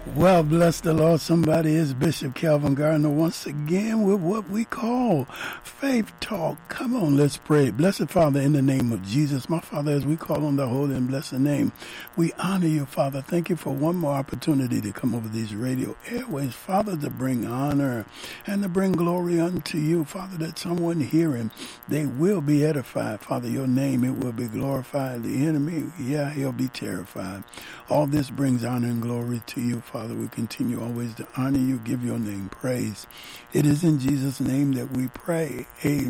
Well, bless the Lord. Somebody is Bishop Calvin Gardner once again with what we call Faith Talk. Come on, let's pray. Blessed Father, in the name of Jesus, my Father, as we call on the holy and blessed name, we honor you, Father. Thank you for one more opportunity to come over these radio airways, Father, to bring honor and to bring glory unto you, Father, that someone hearing, they will be edified. Father, your name, it will be glorified. The enemy, he'll be terrified. All this brings honor and glory to you, Father. We continue always to honor you, give your name praise. It is in Jesus' name that we pray.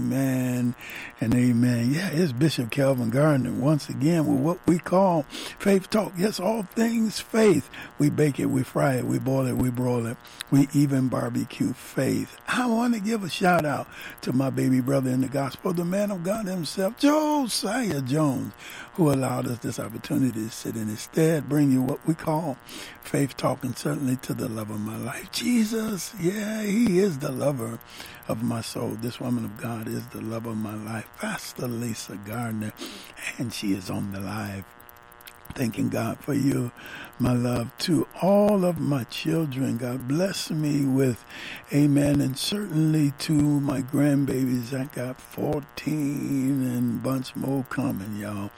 Amen and amen. Yeah, it's Bishop Calvin Gardner once again with what we call Faith Talk. Yes, all things faith. We bake it, we fry it, we boil it, we broil it. We even barbecue faith. I want to give a shout out to my baby brother in the gospel, the man of God himself, Josiah Jones, who allowed us this opportunity to sit in his stead, bring you what we call Faith Talk, and certainly to the love of my life. Jesus, yeah, he is the lover of my soul. This woman of God is the love of my life, Pastor Lisa Gardner, and she is on the live. Thanking God for you, my love, to all of my children. God bless me with, amen, and certainly to my grandbabies. I got 14 and a bunch more coming, y'all.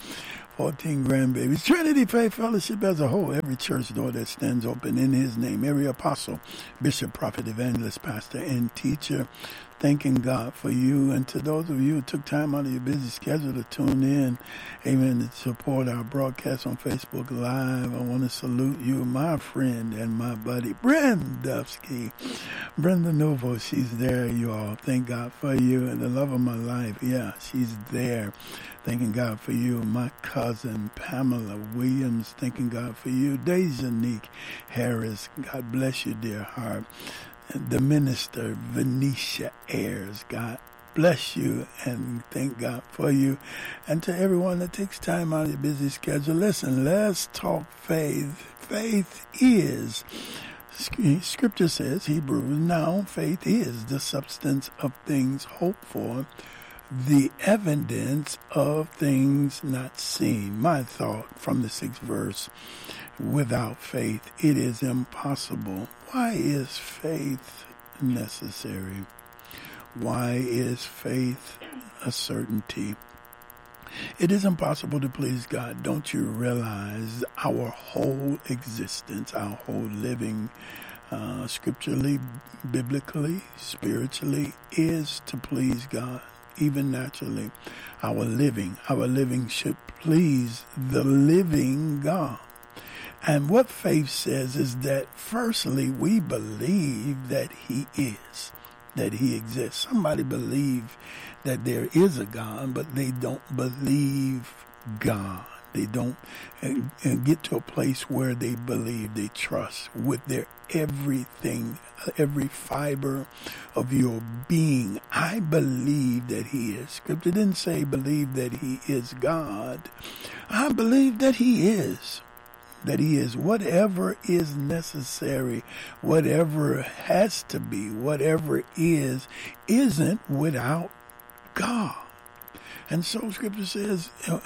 14 grandbabies. Trinity Faith Fellowship as a whole, every church door that stands open in his name, every apostle, bishop, prophet, evangelist, pastor, and teacher. Thanking God for you, and to those of you who took time out of your busy schedule to tune in, amen, to support our broadcast on Facebook Live. I want to salute you, my friend and my buddy, Brendowski. Brenda Novo, she's there, you all. Thank God for you, and the love of my life, yeah, she's there. Thanking God for you, my cousin, Pamela Williams. Thanking God for you, Dejanique Harris. God bless you, dear heart. The minister, Venetia Ayers. God bless you and thank God for you. And to everyone that takes time out of your busy schedule, listen, let's talk faith. Faith is, Scripture says, Hebrews, now faith is the substance of things hoped for, the evidence of things not seen. My thought from the 6th verse, without faith, it is impossible. Why is faith necessary? Why is faith a certainty? It is impossible to please God. Don't you realize our whole existence, our whole living, scripturally, biblically, spiritually, is to please God? Even naturally, our living should please the living God. And what faith says is that, firstly, we believe that he is, that he exists. Somebody believe that there is a God, but they don't believe God. They don't get to a place where they believe, they trust with their everything, every fiber of your being. I believe that he is. Scripture didn't say believe that he is God. I believe that he is. That he is. Whatever is necessary, whatever has to be, whatever is, isn't without God. And so Scripture says,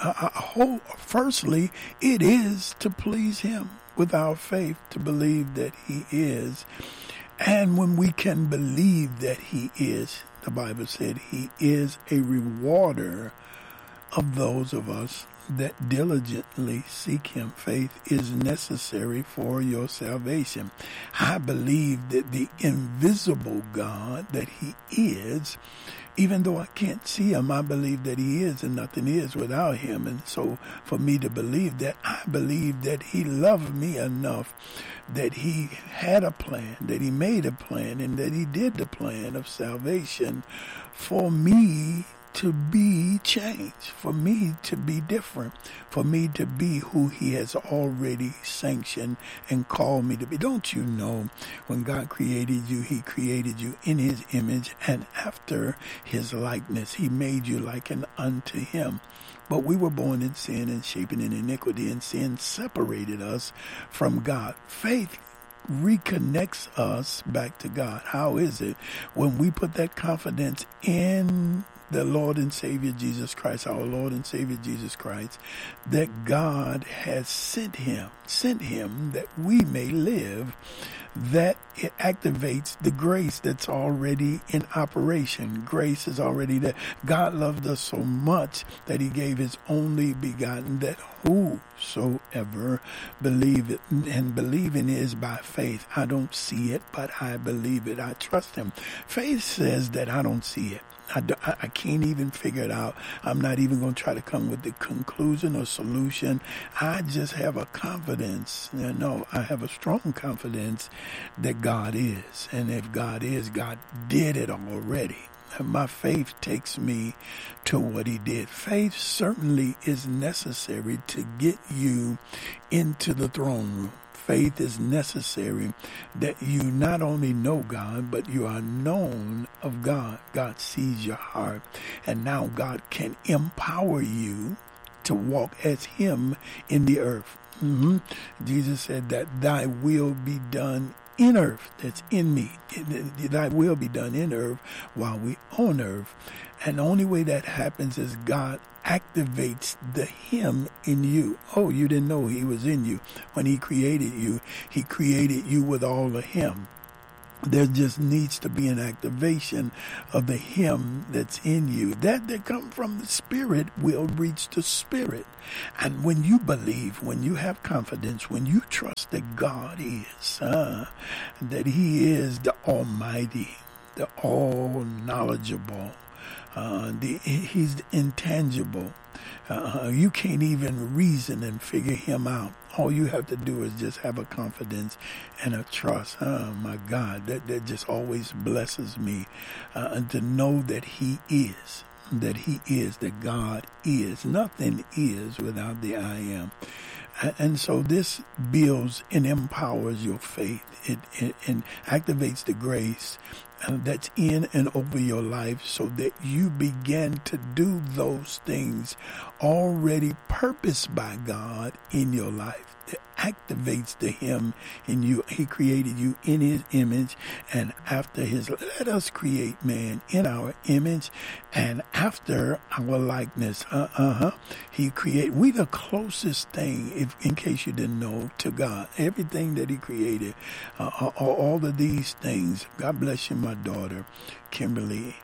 firstly, it is to please him with our faith, to believe that he is. And when we can believe that he is, the Bible said he is a rewarder of those of us that diligently seek him. Faith is necessary for your salvation. I believe that the invisible God that he is, even though I can't see him, I believe that he is and nothing is without him. And so for me to believe that, I believe that he loved me enough, that he had a plan, that he made a plan, and that he did the plan of salvation for me to be changed, for me to be different, for me to be who he has already sanctioned and called me to be. Don't you know, when God created you, he created you in his image and after his likeness. He made you liken unto him. But we were born in sin and shapen in iniquity, and sin separated us from God. Faith reconnects us back to God. How is it? When we put that confidence in the Lord and Savior Jesus Christ, our Lord and Savior Jesus Christ, that God has sent him that we may live, that it activates the grace that's already in operation. Grace is already there. God loved us so much that he gave his only begotten, that whosoever believe it, and believing is by faith. I don't see it, but I believe it. I trust him. Faith says that I don't see it. I can't even figure it out. I'm not even going to try to come with the conclusion or solution. I just have a confidence. No, I have a strong confidence that God is. And if God is, God did it already. And my faith takes me to what he did. Faith certainly is necessary to get you into the throne room. Faith is necessary that you not only know God, but you are known of God. God sees your heart, and now God can empower you to walk as him in the earth. Jesus said that thy will be done in earth, that's in me. Thy will be done in earth while we on earth. And the only way that happens is God activates the him in you. Oh, you didn't know he was in you. When he created you with all the him. There just needs to be an activation of the him that's in you. That come from the Spirit will reach the Spirit. And when you believe, when you have confidence, when you trust that God is, that he is the Almighty, the all-knowledgeable, he's intangible. You can't even reason and figure him out. All you have to do is just have a confidence and a trust. Oh my God, that just always blesses me, to know that he is, that God is. Nothing is without the I am. And so this builds and empowers your faith. It activates the grace that's in and over your life, so that you begin to do those things already purposed by God in your life. That activates the him in you. He created you in his image and after his. Let us create man in our image and after our likeness. He created. We the closest thing, if in case you didn't know, to God. Everything that he created, all of these things. God bless you, my daughter, Kimberly.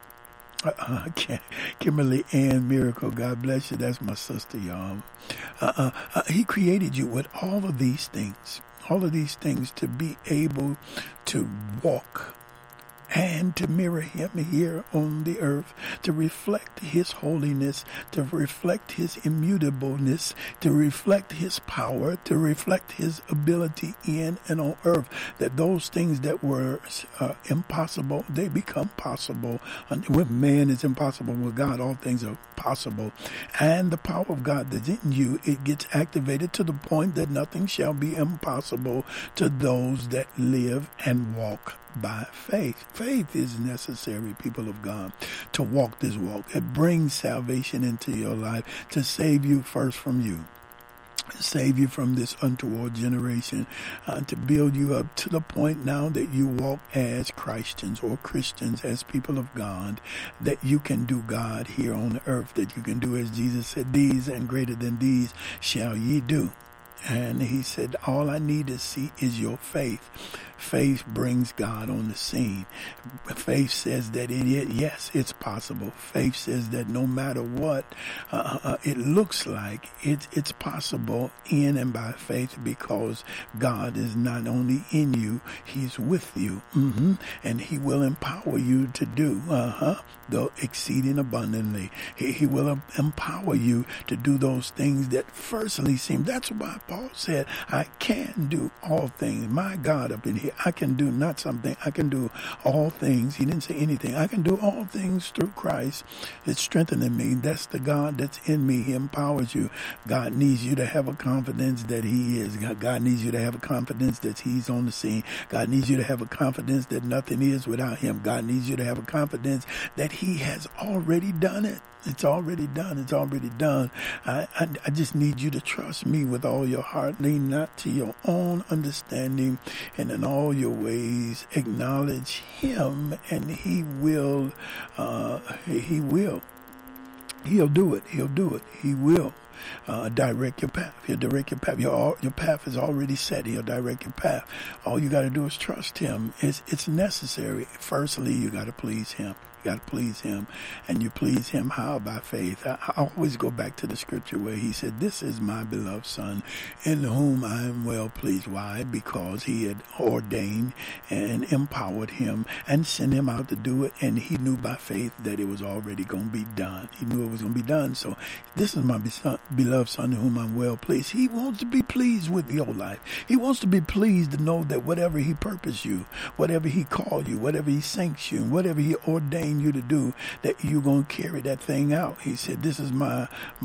Kimberly Ann Miracle, God bless you. That's my sister, y'all. He created you with all of these things to be able to walk and to mirror him here on the earth, to reflect his holiness, to reflect his immutableness, to reflect his power, to reflect his ability in and on earth, that those things that were impossible, they become possible. With man it's impossible, with God all things are possible. And the power of God that's in you, it gets activated to the point that nothing shall be impossible to those that live and walk by faith. Faith is necessary, people of God, to walk this walk. It brings salvation into your life to save you first from you. Save you from this untoward generation, to build you up to the point now that you walk as Christians or Christians, as people of God, that you can do God here on the earth, that you can do as Jesus said, these and greater than these shall ye do. And he said, all I need to see is your faith. Faith brings God on the scene. Faith says that yes, it's possible. Faith says that no matter what it looks like, it's possible in and by faith, because God is not only in you, he's with you. And he will empower you to do the exceeding abundantly. He will empower you to do those things that firstly seem. That's why Paul said, I can do all things. My God up in here, I can do not something. I can do all things. He didn't say anything. I can do all things through Christ. It's strengthening me. That's the God that's in me. He empowers you. God needs you to have a confidence that he is. God needs you to have a confidence that he's on the scene. God needs you to have a confidence that nothing is without him. God needs you to have a confidence that he has already done it. It's already done. It's already done. I just need you to trust me with all your heart. Lean not to your own understanding, and in all your ways acknowledge him, and he will He'll do it. He'll do it. He will direct your path. He'll direct your path. Your path is already set. He'll direct your path. All you got to do is trust him. It's necessary. Firstly, you got to please him. You got to please him. And you please him how? By faith. I always go back to the scripture where he said, this is my beloved son in whom I am well pleased. Why? Because he had ordained and empowered him and sent him out to do it. And he knew by faith that it was already going to be done. He knew it was going to be done. So this is my beloved son in whom I'm well pleased. He wants to be pleased with your life. He wants to be pleased to know that whatever he purposed you, whatever he called you, whatever he sanctioned you, whatever he ordained you to do, that you're going to carry that thing out. He said, this is my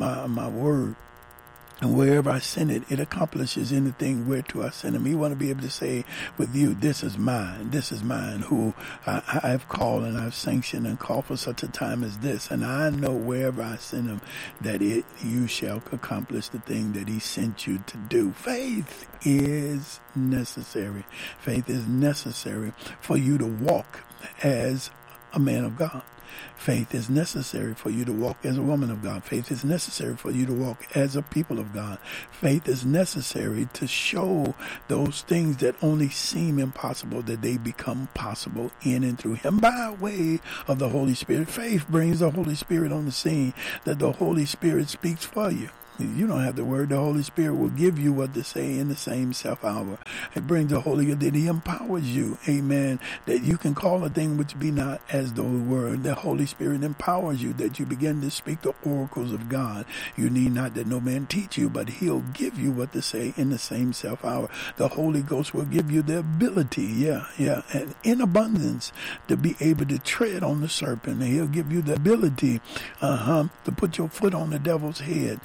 word. And wherever I send it, it accomplishes anything whereto I send him. He want to be able to say with you, this is mine, who I've called and I've sanctioned and called for such a time as this. And I know wherever I send him, that you shall accomplish the thing that he sent you to do. Faith is necessary. Faith is necessary for you to walk as a man of God. Faith is necessary for you to walk as a woman of God. Faith is necessary for you to walk as a people of God. Faith is necessary to show those things that only seem impossible, that they become possible in and through him by way of the Holy Spirit. Faith brings the Holy Spirit on the scene, that the Holy Spirit speaks for you. You don't have the word. The Holy Spirit will give you what to say in the same self hour. It brings the Holy Spirit, that he empowers you. Amen. That you can call a thing which be not as though it were. The Holy Spirit empowers you, that you begin to speak the oracles of God. You need not that no man teach you, but he'll give you what to say in the same self hour. The Holy Ghost will give you the ability, and in abundance, to be able to tread on the serpent. And he'll give you the ability, to put your foot on the devil's head.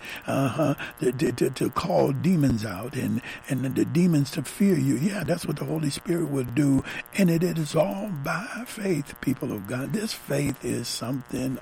To call demons out and the demons to fear you. Yeah, that's what the Holy Spirit will do. And it is all by faith, people of God. This faith is something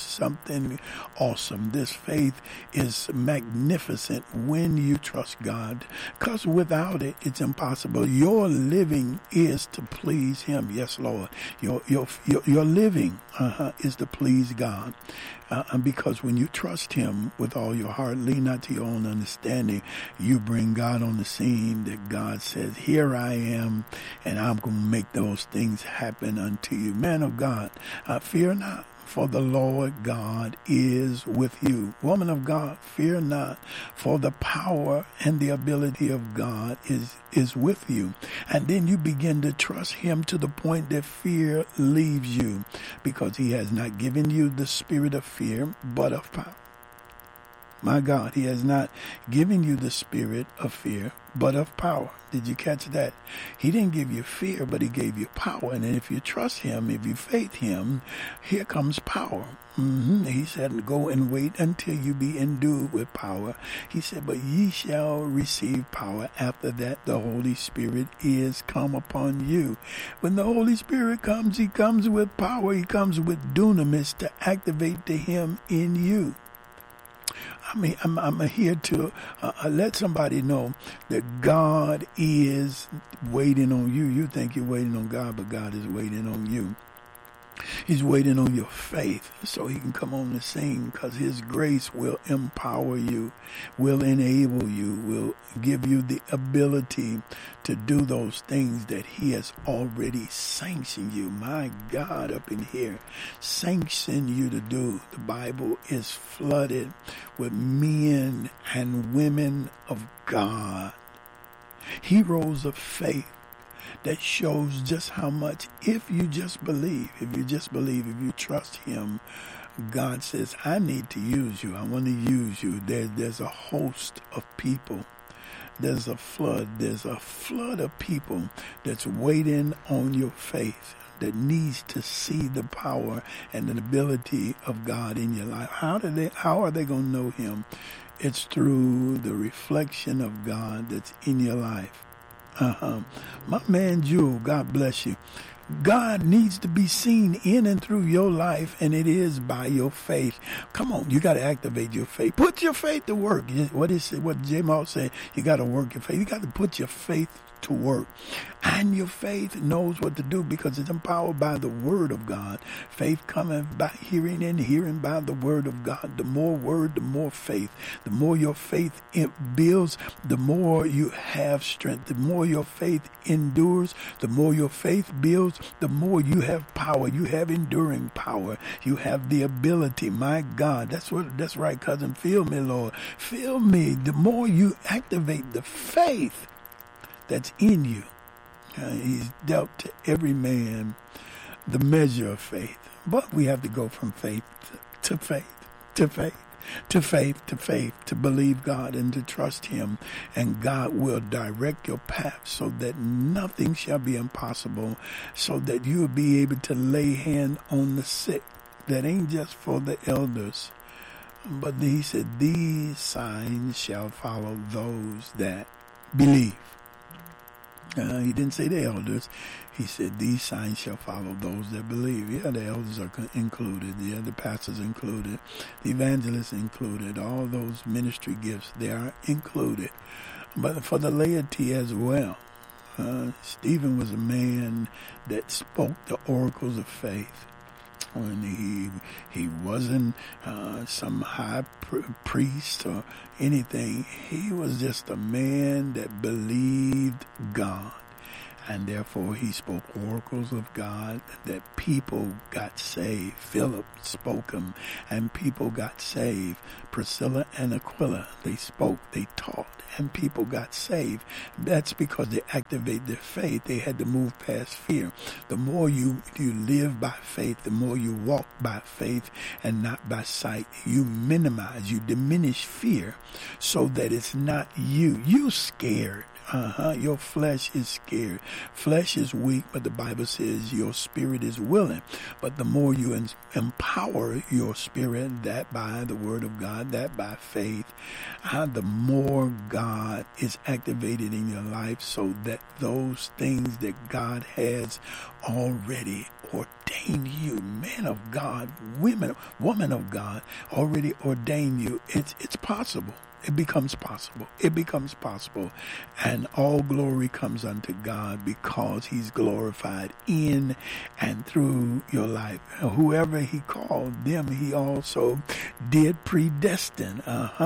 awesome. This faith is magnificent when you trust God, because without it, it's impossible. Your living is to please him. Yes, Lord. Your living is to please God. Because when you trust him with all your heart, lean not to your own understanding, you bring God on the scene, that God says, here I am, and I'm going to make those things happen unto you. Man of God, fear not, for the Lord God is with you. Woman of God, fear not, for the power and the ability of God is with you. And then you begin to trust him to the point that fear leaves you, because he has not given you the spirit of fear, but of power. My God, he has not given you the spirit of fear, but of power. Did you catch that? He didn't give you fear, but he gave you power. And if you trust him, if you faith him, here comes power. He said, go and wait until you be endued with power. He said, but ye shall receive power. After that, the Holy Spirit is come upon you. When the Holy Spirit comes, he comes with power. He comes with dunamis to activate to him in you. I'm here to let somebody know that God is waiting on you. You think you're waiting on God, but God is waiting on you. He's waiting on your faith so he can come on the scene, because his grace will empower you, will enable you, will give you the ability to do those things that he has already sanctioned you. My God, up in here, sanctioned you to do. The Bible is flooded with men and women of God, heroes of faith, that shows just how much, if you believe, if you trust him, God says, I need to use you. I want to use you. There's a host of people. There's a flood of people that's waiting on your faith, that needs to see the power and the ability of God in your life. How are they going to know him? It's through the reflection of God that's in your life. My man Jewel, God bless you. God needs to be seen in and through your life, and it is by your faith. Come on, you got to activate your faith. Put your faith to work. What J. Moss said, you got to work your faith. You got to put your faith to work. And your faith knows what to do because it's empowered by the word of God. Faith cometh by hearing, and hearing by the word of God. The more word, the more faith. The more your faith builds, the more you have strength. The more your faith endures, the more your faith builds, the more you have power. You have enduring power. You have the ability. My God, that's right, cousin. Fill me, Lord. Fill me. The more you activate the faith that's in you. He's dealt to every man the measure of faith. But we have to go from faith to faith, to faith, to faith, to faith, to believe God and to trust him. And God will direct your path so that nothing shall be impossible, so that you will be able to lay hand on the sick. That ain't just for the elders. But he said, these signs shall follow those that believe. He didn't say the elders. He said, these signs shall follow those that believe. Yeah, the elders are included. Yeah, the pastors included. The evangelists included. All those ministry gifts, they are included. But for the laity as well. Stephen was a man that spoke the oracles of faith. When he wasn't some high priest or anything. He was just a man that believed God. And therefore he spoke oracles of God that people got saved. Philip spoke them and people got saved. Priscilla and Aquila, they spoke, they taught, and people got saved. That's because they activated their faith. They had to move past fear. The more you live by faith, the more you walk by faith and not by sight, you minimize, you diminish fear so that it's not you. You're scared. Your flesh is scared. Flesh is weak, but the Bible says your spirit is willing. But the more you empower your spirit, that by the word of God, that by faith, the more God is activated in your life so that those things that God has already ordained you, man of God, woman of God, already ordained you. It's possible. It becomes possible. It becomes possible. And all glory comes unto God because he's glorified in and through your life. Whoever he called, them he also did predestine.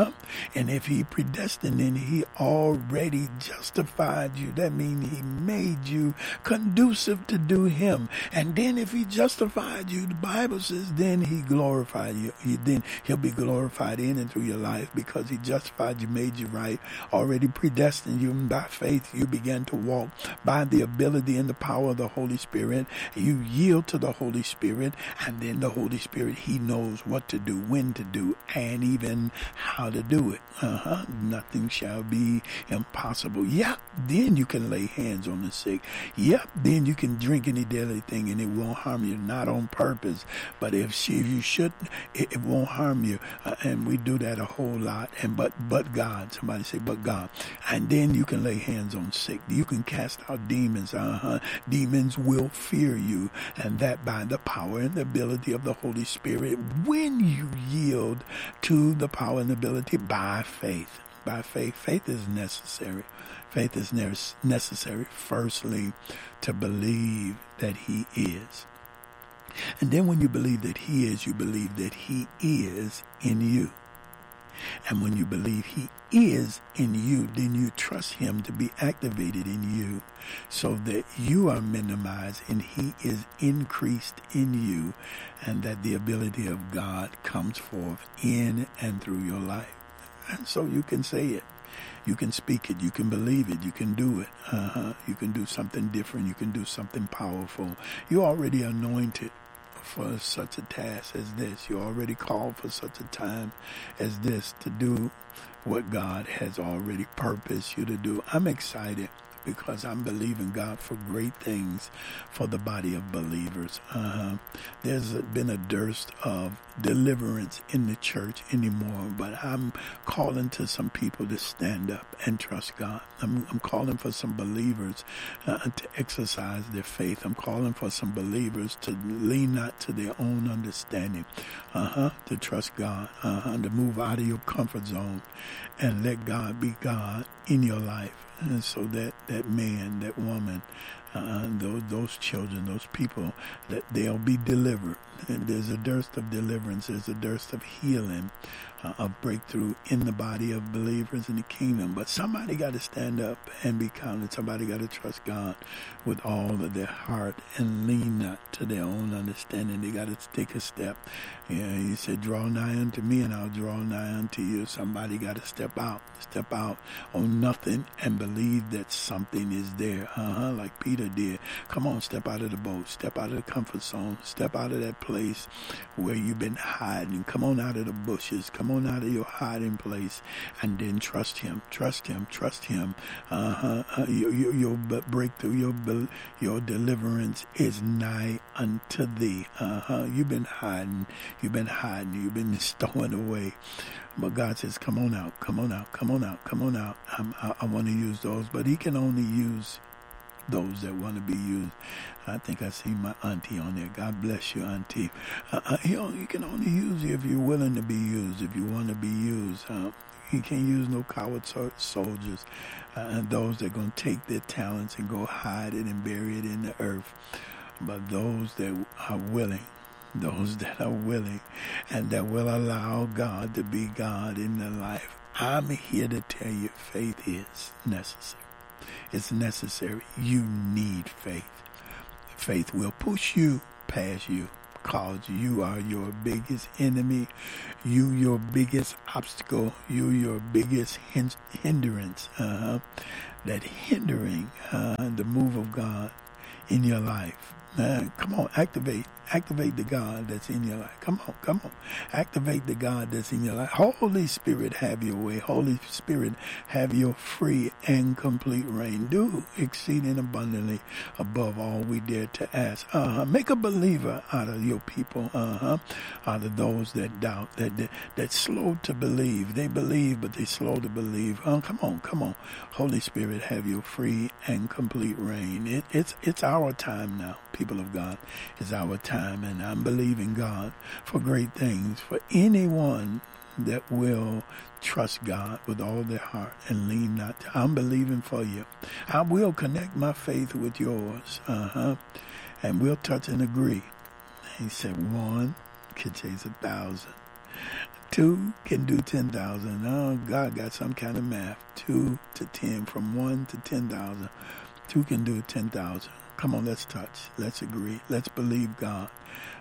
And if he predestined, then he already justified you. That means he made you conducive to do him. And then if he justified you, the Bible says, then he glorified you. Then he'll be glorified in and through your life because he justified you, made you right, already predestined you, and by faith you began to walk by the ability and the power of the Holy Spirit. You yield to the Holy Spirit, and then the Holy Spirit, he knows what to do, when to do, and even how to do it. Nothing shall be impossible. Yep, then you can lay hands on the sick. Yep, then you can drink any deadly thing and it won't harm you, not on purpose, but if you should, it won't harm you. And we do that a whole lot. And but God, somebody say, but God. And then you can lay hands on sick. You can cast out demons. Demons will fear you. And that by the power and the ability of the Holy Spirit, when you yield to the power and ability by faith. By faith. Faith is necessary. Faith is necessary, firstly, to believe that he is. And then when you believe that he is, you believe that he is in you. And when you believe he is in you, then you trust him to be activated in you so that you are minimized and he is increased in you, and that the ability of God comes forth in and through your life. And so you can say it. You can speak it. You can believe it. You can do it. You can do something different. You can do something powerful. You're already anointed for such a task as this. You're already called for such a time as this to do what God has already purposed you to do. I'm excited because I'm believing God for great things for the body of believers. There's been a dearth of deliverance in the church anymore, but I'm calling to some people to stand up and trust God. I'm calling for some believers to exercise their faith. I'm calling for some believers to lean not to their own understanding, to trust God, to move out of your comfort zone and let God be God in your life. And so that man, that woman, those children, those people, that they'll be delivered. And there's a dearth of deliverance. There's a dearth of healing, of breakthrough in the body of believers in the kingdom. But somebody got to stand up and be counted. Somebody got to trust God with all of their heart and lean not to their own understanding. They got to take a step. Yeah, he said, draw nigh unto me and I'll draw nigh unto you. Somebody got to step out on nothing and believe that something is there. Like Peter did. Come on, step out of the boat. Step out of the comfort zone. Step out of that place where you've been hiding. Come on out of the bushes. Come on out of your hiding place and then trust him. Trust him. Trust him. Your breakthrough, your deliverance is nigh unto thee. You've been hiding. You've been stowing away. But God says, come on out, come on out, come on out, come on out. I want to use those, but he can only use those that want to be used. I think I see my auntie on there. God bless you, auntie. He can only use you if you're willing to be used, if you want to be used. He can't use no coward soldiers, and those that are going to take their talents and go hide it and bury it in the earth. But those that are willing, and that will allow God to be God in their life. I'm here to tell you, faith is necessary. It's necessary. You need faith. Faith will push you past you, because you are your biggest enemy. You your biggest obstacle. You your biggest hindrance. That hindering the move of God in your life. Come on, activate the God that's in your life. Come on, activate the God that's in your life. Holy Spirit, have your way. Holy Spirit, have your free and complete reign. Do exceeding abundantly above all we dare to ask. Make a believer out of your people. Out of those that doubt, that slow to believe. They believe, but they slow to believe. Come on. Holy Spirit, have your free and complete reign. It's our time now, people of God. It's our time. And I'm believing God for great things for anyone that will trust God with all their heart and lean not. I'm believing for you. I will connect my faith with yours. And we'll touch and agree. He said 1 can chase 1,000. 2 can do 10,000. Oh, God got some kind of math. 2 to 10, from 1 to 10,000. 2 can do 10,000. Come on, let's touch. Let's agree. Let's believe God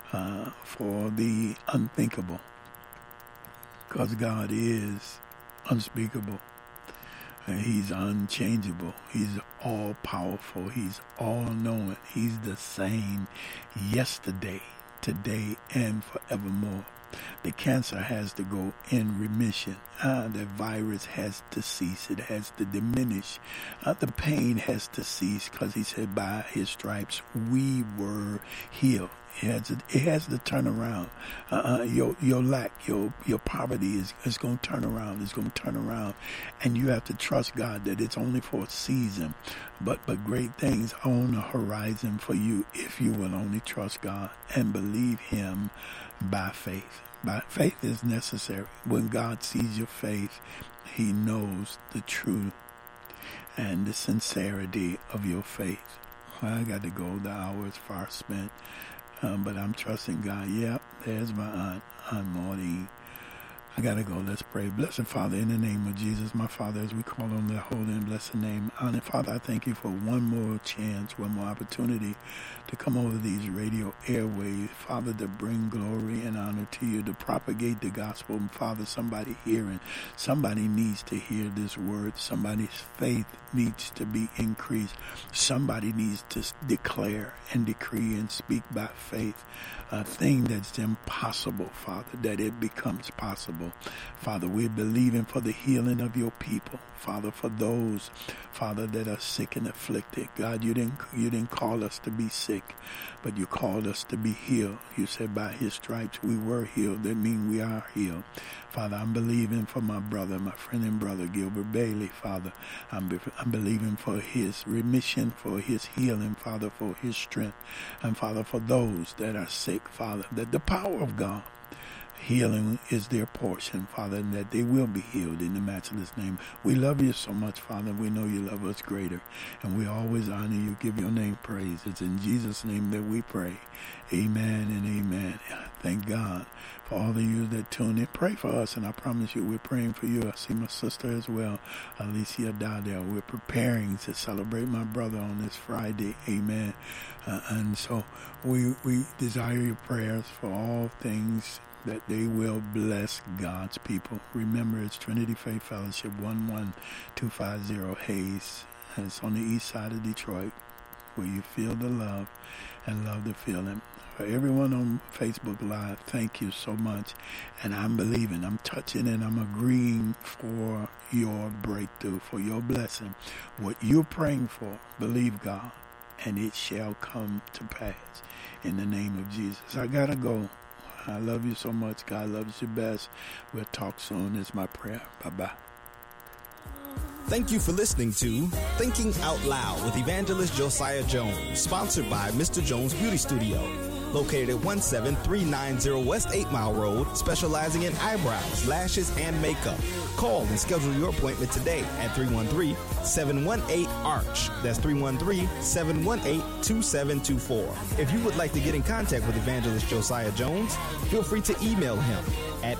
for the unthinkable. Because God is unspeakable. He's unchangeable. He's all-powerful. He's all-knowing. He's the same yesterday, today, and forevermore. The cancer has to go in remission. The virus has to cease. It has to diminish. The pain has to cease, because he said by his stripes we were healed. It has to turn around. Your lack, your poverty is going to turn around. It's going to turn around. And you have to trust God that it's only for a season. But great things are on the horizon for you if you will only trust God and believe him by faith. Faith is necessary. When God sees your faith, he knows the truth and the sincerity of your faith. I got to go. The hour is far spent. But I'm trusting God. Yep, there's my Aunt Maureen. I got to go. Let's pray. Blessed Father, in the name of Jesus, my Father, as we call on the holy and blessed name. And Father, I thank you for one more chance, one more opportunity to come over these radio airways, Father, to bring glory and honor to you, to propagate the gospel. And Father, somebody hearing, somebody needs to hear this word. Somebody's faith needs to be increased. Somebody needs to declare and decree and speak by faith a thing that's impossible, Father, that it becomes possible. people. Father, we're believing for the healing of your people. Father, for those, Father, that are sick and afflicted. God, you didn't call us to be sick, but you called us to be healed. You said by his stripes we were healed. That means we are healed. Father, I'm believing for my brother, my friend and brother, Gilbert Bailey, Father. I'm believing for his remission, for his healing, Father, for his strength. And Father, for those that are sick, Father, that the power of God, healing is their portion, Father, and that they will be healed in the matchless name. We love you so much, Father. We know you love us greater, and we always honor you, give your name praise. It's in Jesus' name that we pray. Amen and amen. Thank God for all of you that tune in. Pray for us, and I promise you we're praying for you. I see my sister as well, Alicia Dardell. We're preparing to celebrate my brother on this Friday. Amen. And so we desire your prayers for all things, that they will bless God's people. Remember, it's Trinity Faith Fellowship, 11250 Hayes. And it's on the east side of Detroit, where you feel the love and love the feeling. For everyone on Facebook Live, thank you so much. And I'm believing, I'm touching, and I'm agreeing for your breakthrough, for your blessing. What you're praying for, believe God, and it shall come to pass in the name of Jesus. I got to go. I love you so much. God loves you best. We'll talk soon is my prayer. Bye-bye. Thank you for listening to Thinking Out Loud with Evangelist Josiah Jones, sponsored by Mr. Jones Beauty Studio, located at 17390 West 8 Mile Road, specializing in eyebrows, lashes, and makeup. Call and schedule your appointment today at 313-718-ARCH. That's 313-718-2724. If you would like to get in contact with Evangelist Josiah Jones, feel free to email him at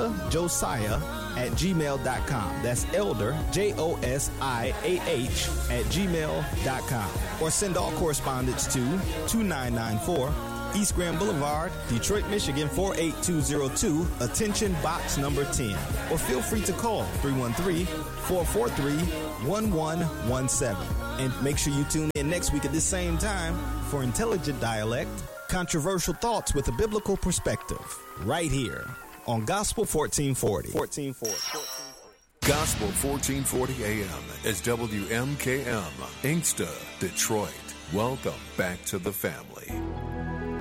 elderjosiah@gmail.com. That's elder, JOSIAH, @gmail.com. Or send all correspondence to 2994 East Grand Boulevard, Detroit, Michigan, 48202, attention box number 10. Or feel free to call 313-443-1117. And make sure you tune in next week at the same time for Intelligent Dialect, controversial thoughts with a biblical perspective, right here on Gospel 1440. Gospel 1440 AM is WMKM, Inkster, Detroit. Welcome back to the family.